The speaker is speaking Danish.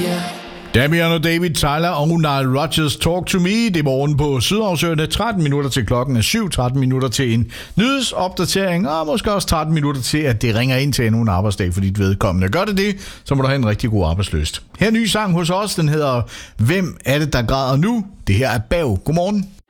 Damian og David Tyler og Nile Rodgers Talk to Me. Det er morgen på Sydhavsøerne. 13 minutter til klokken er 7. 13 minutter til en nyhedsopdatering. Og måske også 13 minutter til, at det ringer ind til endnu en arbejdsdag for dit vedkommende. Gør det, så må du have en rigtig god arbejdslyst. Her er en ny sang hos os. Den hedder Hvem er det, der græder nu? Det her er Bav. Godmorgen.